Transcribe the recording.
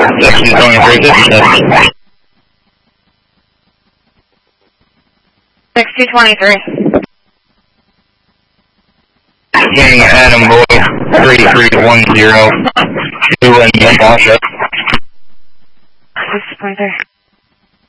Section 23. 6223. King Adam Boy 3310 to Natasha. 623.